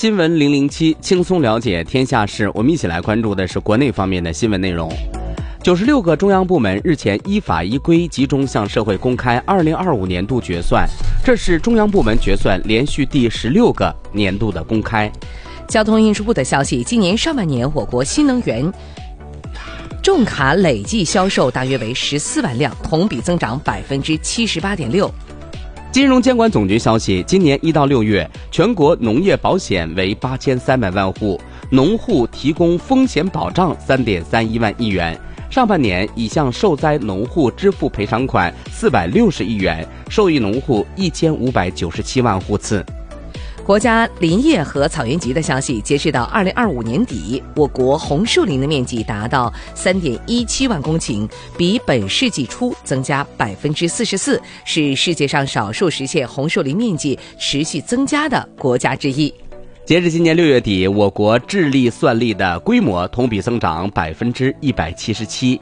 新闻007，轻松了解天下事。我们一起来关注的是国内方面的新闻内容。96个中央部门日前依法依规集中向社会公开2025年度决算，这是中央部门决算连续第16个年度的公开。 交通运输部的消息，今年上半年我国新能源重卡累计销售大约为14万辆，同比增长78.6%。 金融监管总局消息，今年1到6月，全国农业保险为8300万户，农户提供风险保障3.31万亿元。上半年已向受灾农户支付赔偿款460亿元，受益农户1597万户次。 国家林业和草原局的消息，截至到2025年底，我国红树林的面积达到3.17万公顷，比本世纪初增加44%，是世界上少数实现红树林面积持续增加的国家之一。 截至今年6月底，我国智力算力的规模同比增长177%。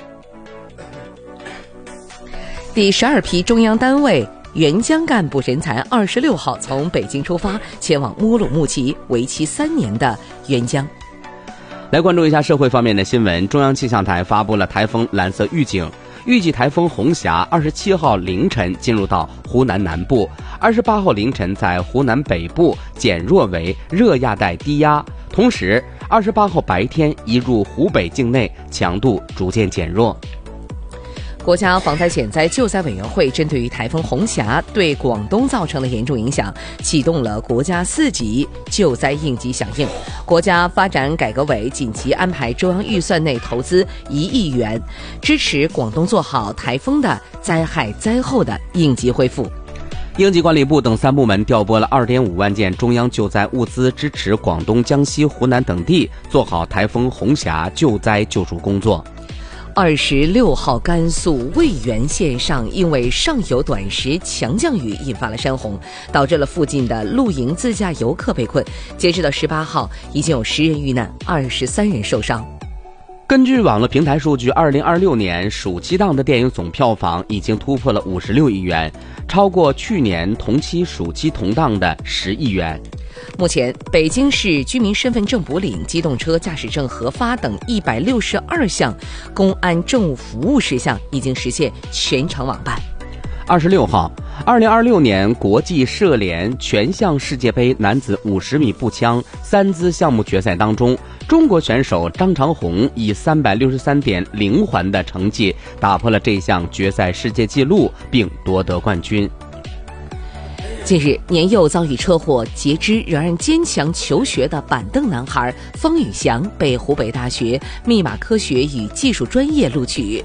第12批中央单位援疆干部人才26号从北京出发，前往乌鲁木齐，为期3年的援疆。 来关注一下社会方面的新闻。中央气象台发布了台风蓝色预警，预计台风红霞27号凌晨进入到湖南南部，28号凌晨在湖南北部减弱为热亚带低压，同时28号白天移入湖北境内，强度逐渐减弱。 国家防灾险灾救灾委员会针对于台风红霞对广东造成的严重影响，启动了国家4级救灾应急响应。国家发展改革委紧急安排中央预算内投资1亿元，支持广东做好台风的灾害灾后的应急恢复。 应急管理部等3部门调拨了2.5万件中央救灾物资，支持广东、江西、湖南等地做好台风红霞救灾救助工作。 26号，甘肃渭源县上因为上游短时强降雨引发了山洪，导致了附近的露营自驾游客被困。截止到18号，已经有10人遇难，23人受伤。 根据网络平台数据，2026年暑期档的电影总票房已经突破了56亿元，超过去年同期暑期同档的10亿元。 目前，北京市居民身份证补领、机动车驾驶证核发等162项公安政务服务事项已经实现全程网办。 26号，2026年国际射联全项世界杯男子50米步枪3姿项目决赛当中，中国选手张长虹以363.0环的成绩打破了这项决赛世界纪录，并夺得冠军。 近日，年幼遭遇车祸截肢仍然坚强求学的板凳男孩方宇翔被湖北大学密码科学与技术专业录取。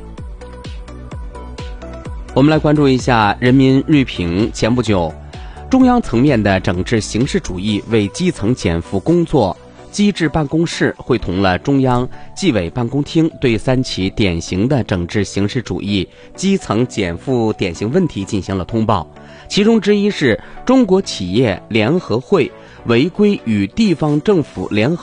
我们来关注一下人民日评。前不久，中央层面的整治形式主义为基层减负工作机制办公室会同了中央纪委办公厅，对3起典型的整治形式主义基层减负典型问题进行了通报。其中之一是中国企业联合会违规与地方政府联合